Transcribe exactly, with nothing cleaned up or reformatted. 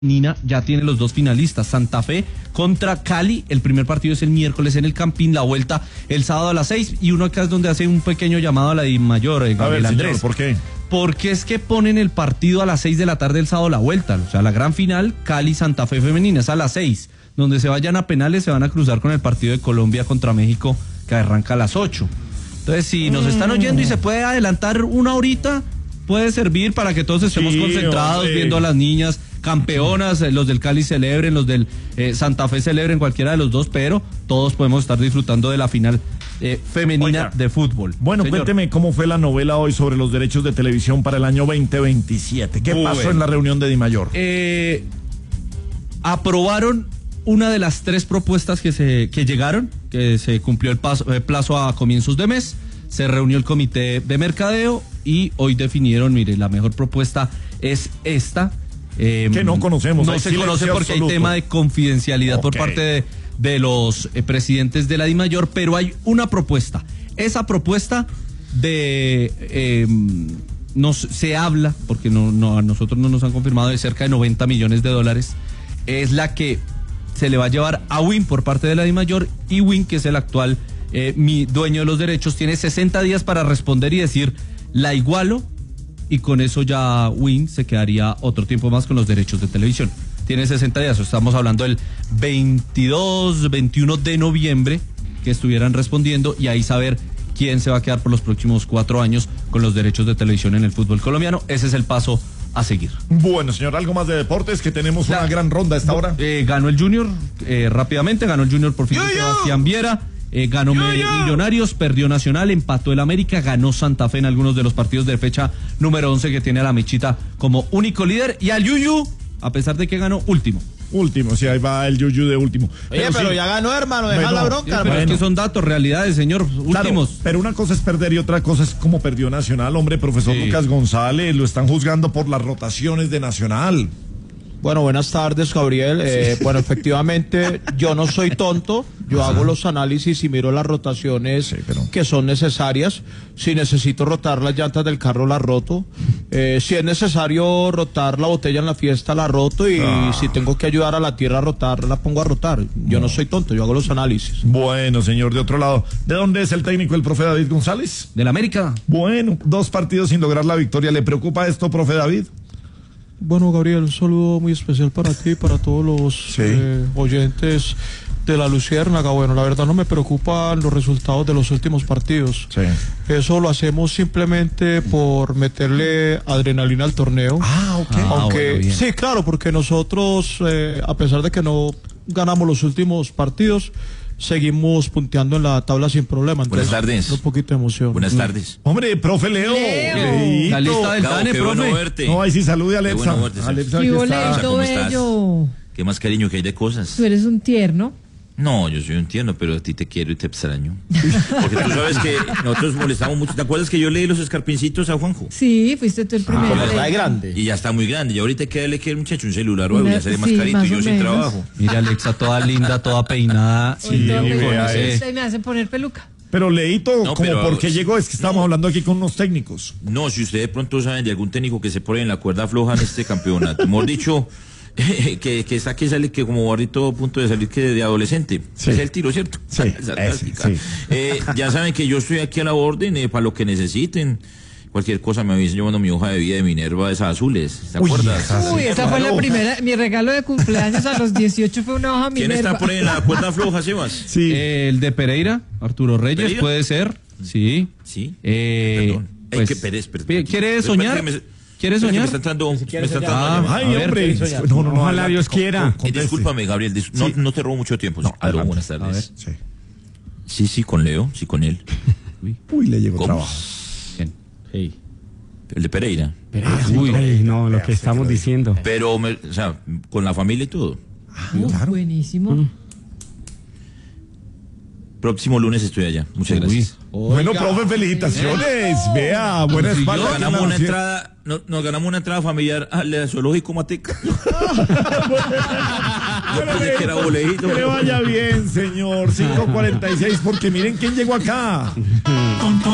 Nina ya tiene los dos finalistas, Santa Fe contra Cali. El primer partido es el miércoles en el Campín, la vuelta el sábado a las seis, y uno acá es donde hace un pequeño llamado a la DIMAYOR, eh, Gabriel a ver, Andrés. señor, ¿por qué? Porque es que ponen el partido a las seis de la tarde el sábado la vuelta, o sea, la gran final, Cali-Santa Fe femenina, es a las seis. Donde se vayan a penales se van a cruzar con el partido de Colombia contra México, que arranca a las ocho. Entonces, si nos están oyendo y se puede adelantar una horita, puede servir para que todos estemos sí, concentrados, hombre, viendo a las niñas campeonas, los del Cali celebren, los del eh, Santa Fe celebren, cualquiera de los dos, pero todos podemos estar disfrutando de la final eh, femenina Oiga, de fútbol. Bueno, señor. Cuénteme cómo fue la novela hoy sobre los derechos de televisión para el año veinte veintisiete. ¿Qué Muy pasó bueno. en la reunión de DIMAYOR? Eh, aprobaron una de las tres propuestas que se que llegaron, que se cumplió el paso, eh, plazo a comienzos de mes. Se reunió el comité de mercadeo y hoy definieron, mire, la mejor propuesta es esta. Eh, que no conocemos. No se conoce porque absoluto. hay tema de confidencialidad okay. por parte de, de los eh, presidentes de la DIMAYOR, pero hay una propuesta. Esa propuesta de... Eh, nos, se habla, porque no, no, a nosotros no nos han confirmado, de cerca de noventa millones de dólares. Es la que se le va a llevar a Win por parte de la DIMAYOR, y Win, que es el actual eh, mi dueño de los derechos, tiene sesenta días para responder y decir, la igualo, y con eso ya Win se quedaría otro tiempo más con los derechos de televisión. Tiene sesenta días, estamos hablando del veintidós, veintiuno de noviembre, que estuvieran respondiendo y ahí saber quién se va a quedar por los próximos cuatro años con los derechos de televisión en el fútbol colombiano. Ese es el paso a seguir. Bueno, señor, algo más de deportes, que tenemos una la, gran ronda a esta hora. Eh, ganó el Junior, eh, rápidamente, ganó el Junior por fin de Sebastián Viera. Eh, ganó yo, yo. Millonarios, perdió Nacional, empató el América, ganó Santa Fe en algunos de los partidos de fecha número once, que tiene a la Mechita como único líder, y al Yuyu, a pesar de que ganó, último. Último, sí, ahí va el Yuyu de último. Oye, pero, pero sí, ya ganó, hermano, deja bueno, la bronca. Sí, pero bueno. es que son datos, realidades, señor, últimos. Claro, pero una cosa es perder y otra cosa es cómo perdió Nacional, hombre, profesor sí. Lucas González, lo están juzgando por las rotaciones de Nacional. Bueno, buenas tardes, Gabriel. Eh, sí. Bueno, efectivamente, yo no soy tonto. Yo Ajá. hago los análisis y miro las rotaciones sí, pero... que son necesarias. Si necesito rotar las llantas del carro, las roto. Eh, si es necesario rotar la botella en la fiesta, la roto. Y ah. si tengo que ayudar a la tierra a rotar, la pongo a rotar. Yo no. no soy tonto, yo hago los análisis. Bueno, señor, de otro lado, ¿de dónde es el técnico, el profe David González? Del América. Bueno, dos partidos sin lograr la victoria. ¿Le preocupa esto, profe David? Bueno, Gabriel, un saludo muy especial para ti, para todos los sí. eh, oyentes de la Luciérnaga. Bueno, la verdad no me preocupan los resultados de los últimos partidos. Sí. Eso lo hacemos simplemente por meterle adrenalina al torneo. Ah, ok. Ah, Aunque, bueno, sí, claro, porque nosotros, eh, a pesar de que no ganamos los últimos partidos, seguimos punteando en la tabla sin problema. Entonces, buenas tardes. Un poquito de emoción. Buenas tardes. Hombre, profe Leo. Leo. La lista del Dane, profe. Bueno verte. No, ahí sí, salude a Alexa. Bueno verte, Alexa, ¿Qué está... ¿Cómo bello? Qué más cariño que hay de cosas. Tú eres un tierno. No, yo soy un tierno, pero a ti te quiero y te extraño. Porque tú sabes que nosotros molestamos mucho. ¿Te acuerdas que yo leí los escarpincitos a Juanjo? Sí, fuiste tú el primero. Ah, está grande. Y ya está muy grande. Y ahorita quédale que el muchacho un celular o algo, ya seré más sí, carito más y yo sin menos. trabajo. Mira, Alexa, toda linda, toda peinada. Sí, Leo, ese... Ustedes me hacen poner peluca. Pero Leito, no, como pero, por qué llegó, es que estábamos no, hablando aquí con unos técnicos. No, si ustedes de pronto saben de algún técnico que se pone en la cuerda floja en este campeonato. Hemos dicho... que, que está que sale que como barrito a punto de salir que de adolescente. Sí. Es el tiro, ¿cierto? Sí, ese, sí. Eh, ya saben que yo estoy aquí a la orden eh, para lo que necesiten. Cualquier cosa me avisen, yo mando mi hoja de vida de Minerva de esas azules. ¿Te acuerdas? Uy, esa fue la primera, mi regalo de cumpleaños a los dieciocho fue una hoja Minerva. ¿Quién está por ahí en la cuerda floja, Sebas? Sí. Eh, el de Pereira, Arturo Reyes, ¿Pereira? Puede ser. Sí. Sí. Eh, Perdón. Pues, Ay, que Pérez, perdón. ¿Quieres soñar? ¿Quieres soñar? Me está entrando, si me está entrando ah, Ay, hombre. No, no, no. Ojalá Dios quiera. Eh, discúlpame, Gabriel, dis no, sí. no te robo mucho tiempo. No, aló, buenas tardes. A ver, sí. sí, sí, con Leo, sí, con él. Uy, Uy le llegó ¿Cómo? trabajo. ¿Quién? Hey. El de Pereira. Pereira. Ah, Uy, Ay, no, lo que estamos que diciendo. Pero, me, o sea, con la familia y todo. Ah, claro. Buenísimo. Mm. Próximo lunes estoy allá. Muchas Uy. gracias. Bueno, profe, felicitaciones. No. Vea, buena espalda. Nos ganamos una entrada, no, nos ganamos una entrada familiar al zoológico Mateca. Yo pensé que era bolejito. Que le vaya bien, señor. cinco cuarenta y seis, porque miren quién llegó acá.